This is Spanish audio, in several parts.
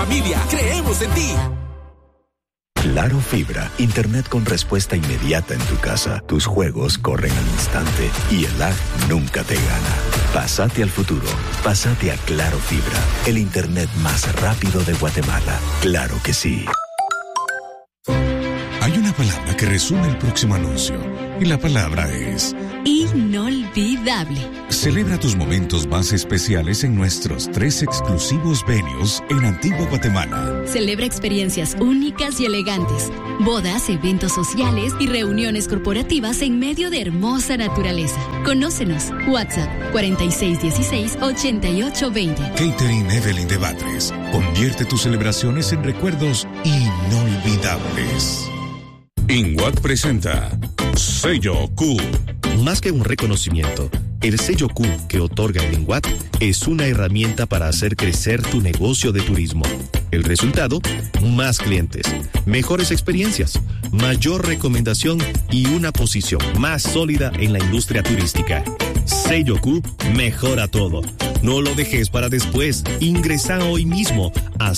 familia, creemos en ti. Claro Fibra, internet con respuesta inmediata en tu casa. Tus juegos corren al instante y el lag nunca te gana. Pásate al futuro. Pásate a Claro Fibra, el internet más rápido de Guatemala. Claro que sí. Hay una palabra que resume el próximo anuncio y la palabra es inolvidable. Celebra tus momentos más especiales en nuestros 3 exclusivos venues en Antigua Guatemala. Celebra experiencias únicas y elegantes, bodas, eventos sociales y reuniones corporativas en medio de hermosa naturaleza. Conócenos. WhatsApp 4616-8820. Catering Evelyn de Batres. Convierte tus celebraciones en recuerdos inolvidables. INWAT presenta Sello Q. Más que un reconocimiento, el sello Q que otorga el INWAT es una herramienta para hacer crecer tu negocio de turismo. El resultado, más clientes, mejores experiencias, mayor recomendación y una posición más sólida en la industria turística. Sello Q mejora todo. No lo dejes para después. Ingresa hoy mismo a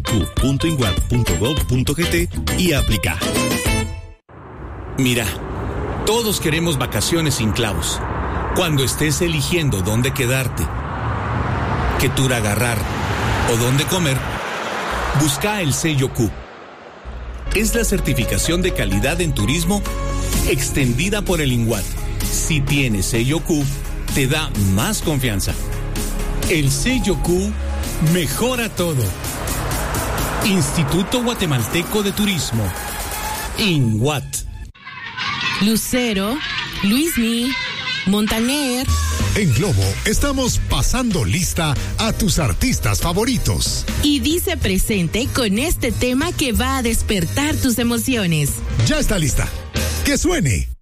selloq.inwat.gov.gt y aplica. Mira, todos queremos vacaciones sin clavos. Cuando estés eligiendo dónde quedarte, qué tour agarrar o dónde comer, busca el sello Q. Es la certificación de calidad en turismo extendida por el INWAT. Si tienes sello Q, te da más confianza. El sello Q mejora todo. Instituto Guatemalteco de Turismo. INWAT. Lucero, Luismi, Montaner. En Globo estamos pasando lista a tus artistas favoritos. Y dice presente con este tema que va a despertar tus emociones. Ya está lista. ¡Que suene!